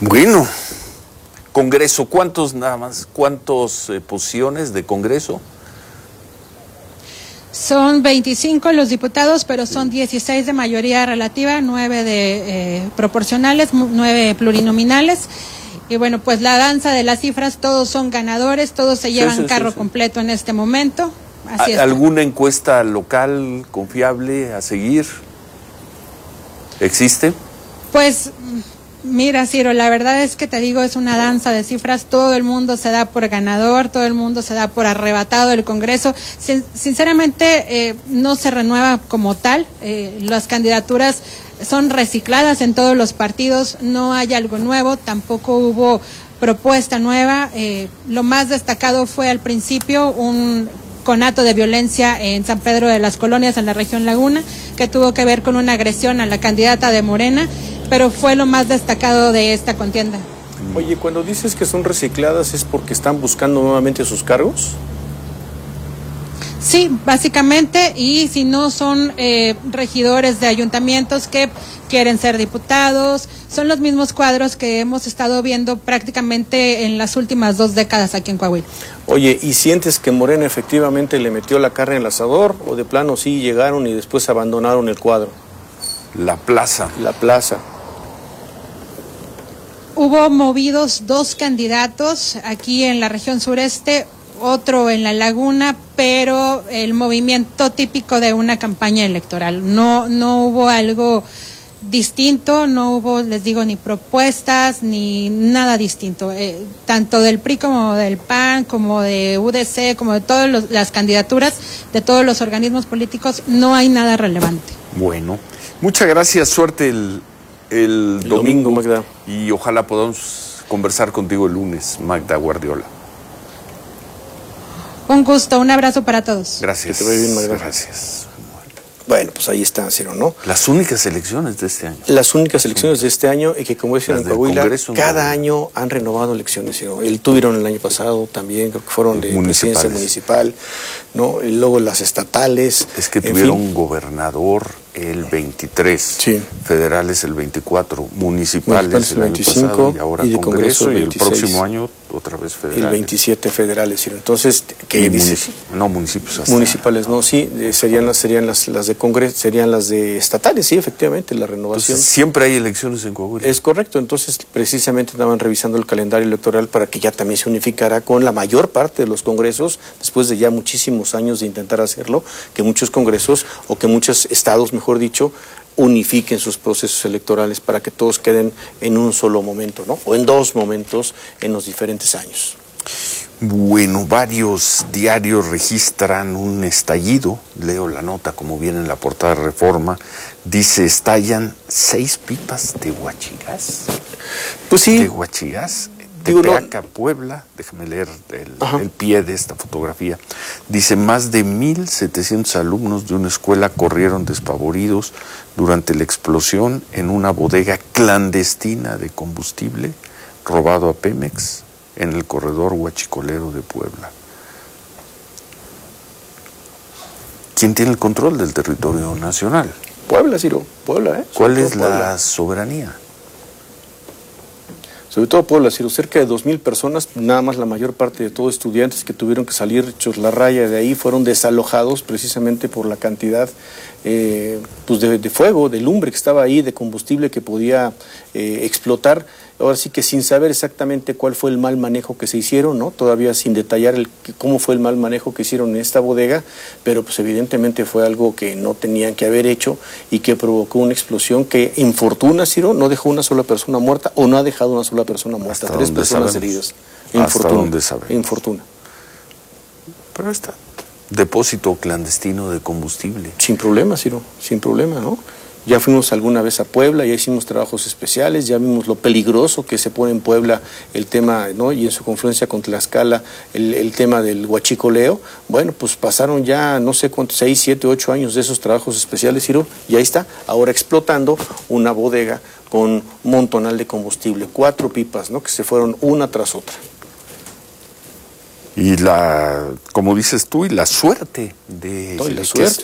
Bueno, Congreso, ¿cuántas posiciones de Congreso? Son 25 los diputados, pero son 16 de mayoría relativa, 9 de proporcionales, 9 plurinominales. Y bueno, pues la danza de las cifras, todos son ganadores, todos se llevan carro completo en este momento. Así es. ¿Alguna encuesta local confiable a seguir? ¿Existe? Pues mira, Ciro, la verdad es que te digo, es una danza de cifras, todo el mundo se da por ganador, todo el mundo se da por arrebatado el Congreso. Sinceramente, no se renueva como tal, las candidaturas son recicladas en todos los partidos, no hay algo nuevo, tampoco hubo propuesta nueva. Lo más destacado fue al principio un conato de violencia en San Pedro de las Colonias, en la región Laguna, que tuvo que ver con una agresión a la candidata de Morena, pero fue lo más destacado de esta contienda. Oye, cuando dices que son recicladas, ¿es porque están buscando nuevamente sus cargos? Sí, básicamente, y si no son regidores de ayuntamientos que quieren ser diputados, son los mismos cuadros que hemos estado viendo prácticamente en las últimas 2 décadas aquí en Coahuila. Oye, ¿y sientes que Morena efectivamente le metió la carne en el asador o de plano sí llegaron y después abandonaron el cuadro? La plaza. La plaza. Hubo movidos 2 candidatos aquí en la región sureste, otro en la Laguna, pero el movimiento típico de una campaña electoral. No hubo algo distinto, no hubo, les digo, ni propuestas, ni nada distinto. Tanto del PRI como del PAN, como de UDC, como de todas las candidaturas, de todos los organismos políticos, no hay nada relevante. Bueno, muchas gracias, suerte el domingo, Magda. Y ojalá podamos conversar contigo el lunes, Magda Guardiola. Un gusto, un abrazo para todos. Gracias. Que te vaya bien, Magda. Gracias. Bueno, pues ahí está, Ciro, ¿no? Las únicas elecciones de este año. Las únicas elecciones de este año y que, como decían en Coahuila, Congreso, cada año han renovado elecciones, Ciro. Tuvieron el año pasado también, creo que fueron de presidencia municipal, ¿no? Y luego las estatales. Es que tuvieron un gobernador el 23, sí. Federales el 24, municipales el 25 año pasado, y ahora y de Congreso, el y el próximo año otra vez federales. El 27 federales, Ciro. Entonces, ¿qué dices? No, municipios hasta. Municipales, no, sí, serían las de Congreso, serían las de estatales, sí, efectivamente, la renovación. Entonces, siempre hay elecciones en Coahuila. Es correcto, entonces precisamente estaban revisando el calendario electoral para que ya también se unificara con la mayor parte de los congresos, después de ya muchísimos años de intentar hacerlo, que muchos congresos o que muchos estados, mejor dicho, unifiquen sus procesos electorales para que todos queden en un solo momento, ¿no? O en 2 momentos en los diferentes años. Bueno, varios diarios registran un estallido. Leo la nota como viene en la portada de Reforma. Dice, estallan 6 pipas de huachigás. Pues sí. De huachigás. Tepeaca, Puebla. Déjame leer el pie de esta fotografía. Dice, más de 1,700 alumnos de una escuela corrieron despavoridos durante la explosión en una bodega clandestina de combustible robado a Pemex en el corredor huachicolero de Puebla. ¿Quién tiene el control del territorio nacional? Puebla, Ciro, Puebla, ¿eh? ¿Cuál es la soberanía? Sobre todo Puebla, Ciro, cerca de 2,000 personas, nada más la mayor parte de todos estudiantes que tuvieron que salir hechos la raya de ahí, fueron desalojados precisamente por la cantidad pues de fuego, de lumbre que estaba ahí, de combustible que podía explotar. Ahora sí que sin saber exactamente cuál fue el mal manejo que se hicieron, ¿no? Todavía sin detallar cómo fue el mal manejo que hicieron en esta bodega, pero pues evidentemente fue algo que no tenían que haber hecho y que provocó una explosión que infortuna, Ciro, no dejó una sola persona muerta o no ha dejado una sola persona muerta, 3 personas heridas. ¿Hasta dónde sabemos? Infortuna. Pero está depósito clandestino de combustible. Sin problema, Ciro, sin problema, ¿no? Ya fuimos alguna vez a Puebla, ya hicimos trabajos especiales, ya vimos lo peligroso que se pone en Puebla el tema, ¿no? Y en su confluencia con Tlaxcala, el tema del huachicoleo. Bueno, pues pasaron ya no sé cuántos, 6, 7, 8 años de esos trabajos especiales, Ciro, y ahí está, ahora explotando una bodega con un montonal de combustible, 4 pipas, ¿no? Que se fueron una tras otra. Y como dices tú, y la suerte de que esto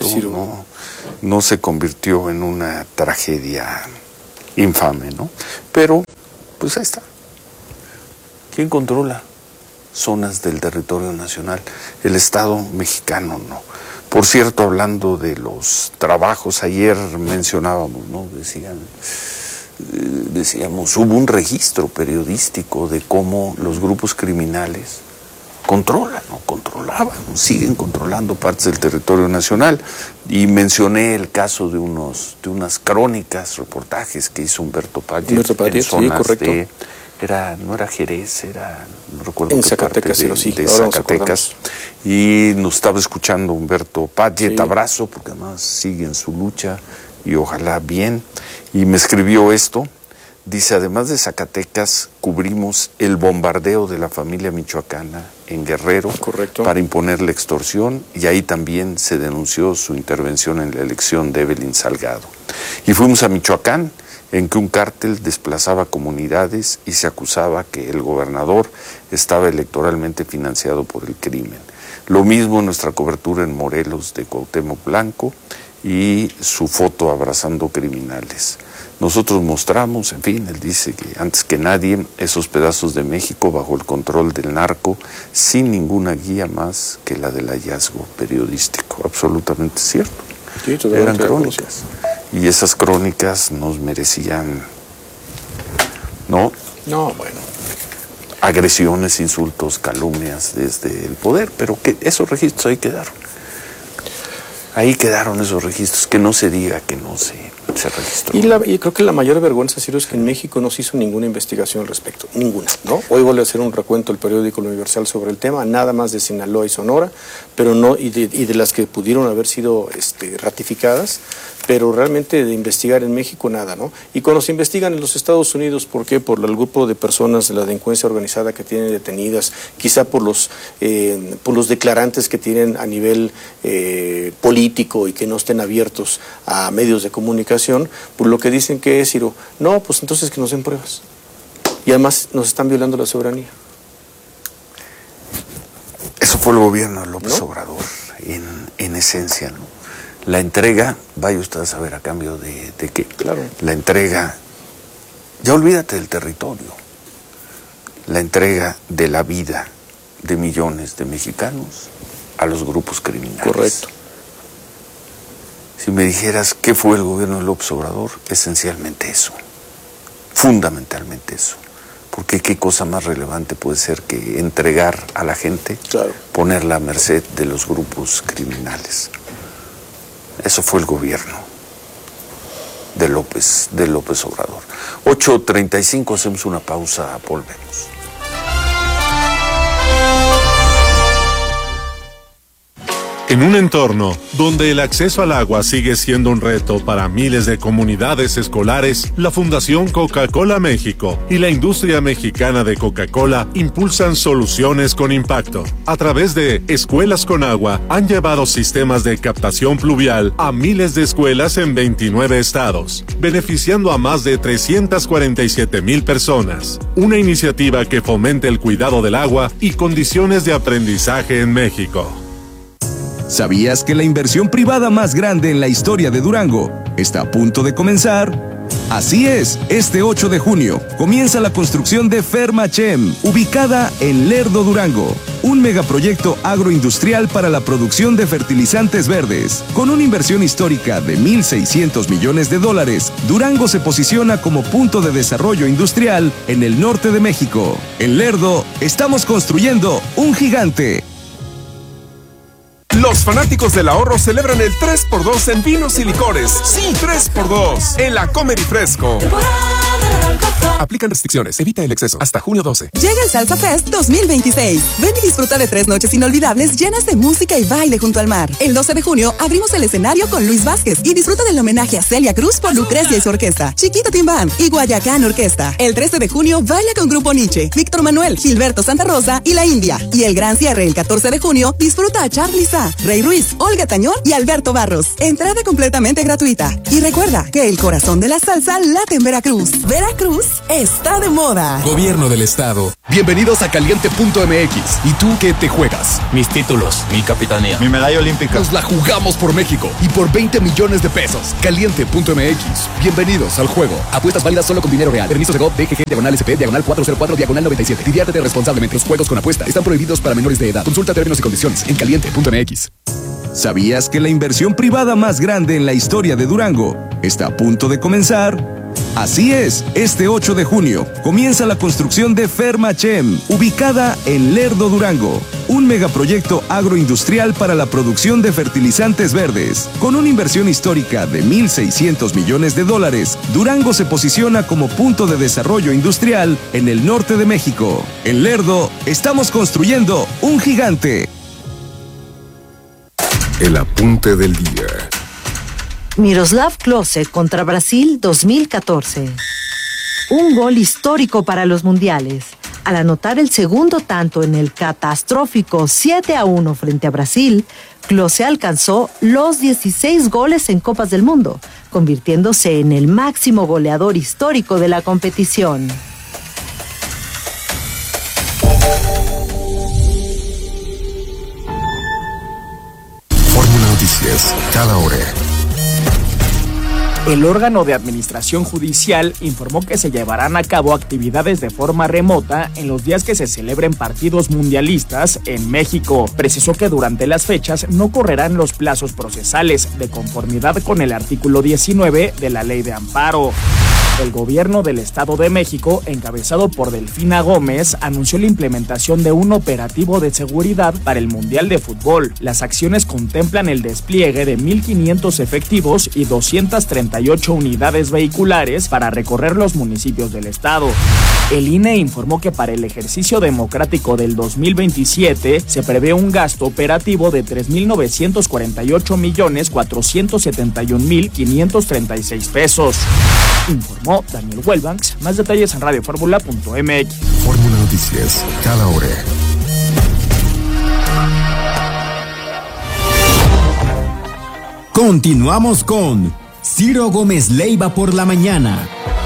no se convirtió en una tragedia infame, ¿no? Pero Pues ahí está. ¿Quién controla zonas del territorio nacional? El Estado mexicano, ¿no? Por cierto, hablando de los trabajos, ayer mencionábamos, ¿no? Decíamos, hubo un registro periodístico de cómo los grupos criminales controlaban, siguen controlando partes del territorio nacional. Y mencioné el caso de unas crónicas, reportajes que hizo Humberto Padgett en zonas, sí, correcto. No era Jerez, no recuerdo en qué Zacatecas, parte de Zacatecas. Y nos estaba escuchando Humberto Padgett, sí. Abrazo, porque además sigue en su lucha y ojalá bien. Y me escribió esto. Dice, además de Zacatecas, cubrimos el bombardeo de la familia michoacana en Guerrero. Correcto. Para imponer la extorsión, y ahí también se denunció su intervención en la elección de Evelyn Salgado. Y fuimos a Michoacán, en que un cártel desplazaba comunidades y se acusaba que el gobernador estaba electoralmente financiado por el crimen. Lo mismo en nuestra cobertura en Morelos de Cuauhtémoc Blanco y su foto abrazando criminales. Nosotros mostramos, en fin, él dice que antes que nadie, esos pedazos de México bajo el control del narco, sin ninguna guía más que la del hallazgo periodístico. Absolutamente cierto. Sí, eran crónicas. Y esas crónicas nos merecían, ¿no? No, bueno. Agresiones, insultos, calumnias desde el poder, pero que esos registros ahí quedaron. Ahí quedaron esos registros, que no se diga que no se registró. Y creo que la mayor vergüenza, Ciro, es que en México no se hizo ninguna investigación al respecto, ninguna, ¿no? Hoy vuelve a hacer un recuento el periódico El Universal sobre el tema, nada más de Sinaloa y Sonora, pero no, y de las que pudieron haber sido ratificadas, pero realmente de investigar en México nada, ¿no? Y cuando se investigan en los Estados Unidos, ¿por qué? Por el grupo de personas de la delincuencia organizada que tienen detenidas, quizá por los declarantes que tienen a nivel político y que no estén abiertos a medios de comunicación, por lo que dicen que es, Ciro, no, pues entonces que nos den pruebas. Y además nos están violando la soberanía. Eso fue el gobierno de López Obrador, en esencia, ¿no? La entrega, vaya usted a saber a cambio de qué. Claro. La entrega, ya olvídate del territorio, la entrega de la vida de millones de mexicanos a los grupos criminales. Correcto. Si me dijeras qué fue el gobierno de López Obrador, esencialmente eso, fundamentalmente eso. Porque qué cosa más relevante puede ser que entregar a la gente, claro, ponerla a merced de los grupos criminales. Eso fue el gobierno de López Obrador. 8:35, hacemos una pausa, volvemos. En un entorno donde el acceso al agua sigue siendo un reto para miles de comunidades escolares, la Fundación Coca-Cola México y la industria mexicana de Coca-Cola impulsan soluciones con impacto. A través de Escuelas con Agua, han llevado sistemas de captación pluvial a miles de escuelas en 29 estados, beneficiando a más de 347,000 personas. Una iniciativa que fomenta el cuidado del agua y condiciones de aprendizaje en México. ¿Sabías que la inversión privada más grande en la historia de Durango está a punto de comenzar? Así es, este 8 de junio comienza la construcción de Fermachem, ubicada en Lerdo, Durango. Un megaproyecto agroindustrial para la producción de fertilizantes verdes. Con una inversión histórica de $1,600 millones, Durango se posiciona como punto de desarrollo industrial en el norte de México. En Lerdo, estamos construyendo un gigante. Los fanáticos del ahorro celebran el 3x2 en vinos y licores. Sí, 3x2 en la Comer y Fresco. Aplican restricciones, evita el exceso. Hasta junio 12. Llega el Salsa Fest 2026. Ven y disfruta de 3 noches inolvidables llenas de música y baile junto al mar. El 12 de junio abrimos el escenario con Luis Vázquez y disfruta del homenaje a Celia Cruz por Lucrecia y su orquesta, Chiquita Tim Band y Guayacán Orquesta. El 13 de junio baila con Grupo Nietzsche, Víctor Manuel, Gilberto Santa Rosa y La India. Y el gran cierre el 14 de junio disfruta a Charly Sá, Rey Ruiz, Olga Tañón y Alberto Barros. Entrada completamente gratuita. Y recuerda que el corazón de la salsa late en Veracruz. Veracruz está de moda. Gobierno del Estado. Bienvenidos a Caliente.mx. ¿Y tú qué te juegas? Mis títulos, mi capitanía, mi medalla olímpica. Nos la jugamos por México y por 20 millones de pesos. Caliente.mx. Bienvenidos al juego. Apuestas válidas solo con dinero real. Permiso de GOV, DGG, /SP, /404, /97. Diviértete responsablemente. Los juegos con apuesta están prohibidos para menores de edad. Consulta términos y condiciones en Caliente.mx. ¿Sabías que la inversión privada más grande en la historia de Durango está a punto de comenzar? Así es, este 8 de junio comienza la construcción de Fermachem, ubicada en Lerdo, Durango. Un megaproyecto agroindustrial para la producción de fertilizantes verdes. Con una inversión histórica de $1,600 millones, Durango se posiciona como punto de desarrollo industrial en el norte de México. En Lerdo, estamos construyendo un gigante. El apunte del día. Miroslav Klose contra Brasil 2014. Un gol histórico para los mundiales. Al anotar el segundo tanto en el catastrófico 7-1 frente a Brasil, Klose alcanzó los 16 goles en Copas del Mundo, convirtiéndose en el máximo goleador histórico de la competición. Fórmula Noticias, cada hora. El órgano de administración judicial informó que se llevarán a cabo actividades de forma remota en los días que se celebren partidos mundialistas en México. Precisó que durante las fechas no correrán los plazos procesales, de conformidad con el artículo 19 de la Ley de Amparo. El gobierno del Estado de México, encabezado por Delfina Gómez, anunció la implementación de un operativo de seguridad para el Mundial de Fútbol. Las acciones contemplan el despliegue de 1,500 efectivos y 238 unidades vehiculares para recorrer los municipios del estado. El INE informó que para el ejercicio democrático del 2027 se prevé un gasto operativo de 3,948,471,536 pesos. Informó Daniel Welbanks. Más detalles en radioformula.mx. Fórmula Noticias, cada hora. Continuamos con Ciro Gómez Leiva por la mañana.